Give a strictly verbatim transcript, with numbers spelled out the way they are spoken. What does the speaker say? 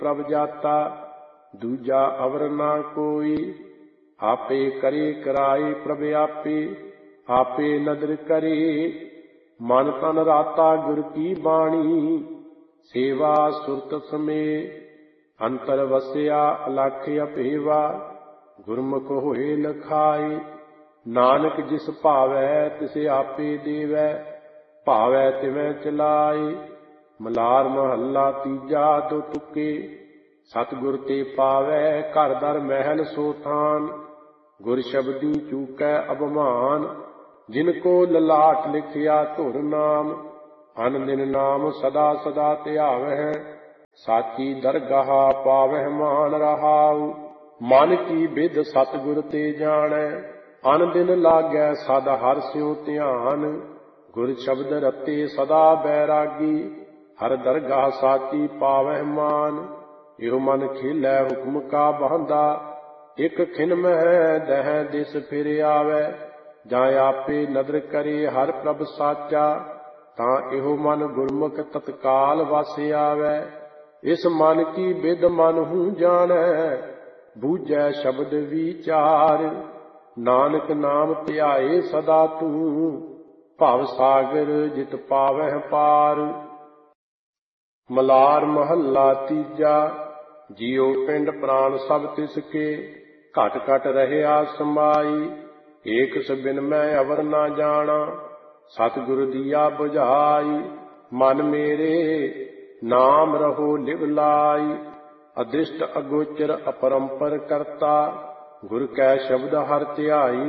ਪ੍ਰਭ ਜਾਤਾ। ਦੂਜਾ ਅਵਰ ਨਾ ਕੋਈ, ਆਪੇ ਕਰੇ ਕਰਾਏ ਪ੍ਰਭ ਆਪੇ। ਆਪੇ ਨਦਰ ਕਰੇ ਮਨ ਤਨ ਰਾਤਾ ਗੁਰ ਕੀ ਬਾਣੀ। ਸੇਵਾ ਸੁਰਤ ਸਮੇ ਅੰਤਰ ਵਸਿਆ ਅਲਖ ਅਭੇਵਾ। ਗੁਰਮੁਖ ਹੋਏ ਲਖਾਏ, ਨਾਨਕ ਜਿਸ ਭਾਵੈ ਤਿਸ ਆਪੇ ਦੇਵੈ। ਭਾਵੈ ਤਿਵੈ ਚਲਾਏ। ਮਲਾਰ ਮਹੱਲਾ ਤੀਜਾ ਦੋ ਤੁਕੇ। ਸਤਿਗੁਰ ਤੇ ਪਾਵੈ ਘਰ ਦਰ ਮਹਿਲ ਸੋ ਥਾਨ। ਗੁਰ ਸ਼ਬਦੀ ਚੂਕੈ ਅਭਮਾਨ। ਜਿਨ ਕੋ ਲਲਾਟ ਲਿਖਿਆ ਧੁਰ ਨਾਮ। ਅਨ ਦਿਨ ਨਾਮ ਸਦਾ ਸਦਾ ਧਿਆਵਹਿ। ਸਾਚੀ ਦਰਗਾਹ ਪਾਵਹਿ ਮਾਨ ਰਹਾਉ। ਮਨ ਕੀ ਬਿਧ ਸਤਿਗੁਰ ਤੇ ਜਾਣੈ। ਅਨ ਦਿਨ ਲਾਗੈ ਸਦ ਹਰਿ ਸਿਉ ਧਿਆਨ। ਗੁਰ ਸ਼ਬਦ ਰਤੇ ਸਦਾ ਬੈਰਾਗੀ। ਹਰ ਦਰਗਾਹ ਸਾਚੀ ਪਾਵਹਿ ਮਾਨ। ਇਹੋ ਮਨ ਖੇਲੈ ਹੁਕਮ ਕਾ ਬਾਂਧਾ। ਇਕ ਖਿਨ ਮਹਿ ਦਹਿ ਦਿਸ ਫਿਰ ਆਵੈ। ਜਾਂ ਆਪੇ ਨਦਰ ਕਰੇ ਹਰਿ ਪ੍ਰਭ ਸਾਚਾ। ਤਾਂ ਇਹੋ ਮਨ ਗੁਰਮੁਖ ਤਤਕਾਲ ਵਸ ਆਵੈ। ਇਸ ਮਨ ਕੀ ਬਿਧ ਮਨ ਹੂੰ ਜਾਣੈ। ਬੂਝੈ ਸ਼ਬਦ ਵਿਚਾਰ। ਨਾਨਕ ਨਾਮ ਧਿਆਏ ਸਦਾ ਤੂੰ। ਭਵ ਸਾਗਰ ਜਿਤ ਪਾਵਹਿ ਪਾਰ। ਮਲਾਰ ਮਹੱਲਾ ਤੀਜਾ। ਜਿਉ ਪਿੰਡ ਪ੍ਰਾਣ ਸਭ ਤਿਸ ਕੇ। ਘਟ ਘਟ ਰਹਿਆ ਸਮਾਈ। ਏਕ ਸਬਿਨ ਮੈਂ ਅਵਰ ਨਾ ਜਾਣਾ। ਸਤਿਗੁਰ ਦੀਆ ਬੁਝਾਈ। ਮਨ ਮੇਰੇ ਨਾਮ ਰਹੋ ਲਿਵ ਲਾਈ। ਅਦ੍ਰਿਸ਼ਟ ਅਗੋਚਰ ਅਪਰੰਪਰ ਕਰਤਾ। ਗੁਰ ਕੈ ਸ਼ਬਦ ਹਰਿ ਧਿਆਈ